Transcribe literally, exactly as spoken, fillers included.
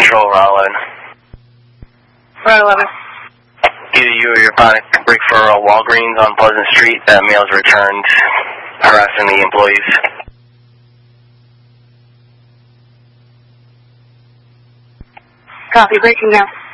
Patrol, Rollin. Route eleven. Either you or your pilot break for uh, Walgreens on Pleasant Street. That mail's returned, harassing the employees. Copy, breaking now.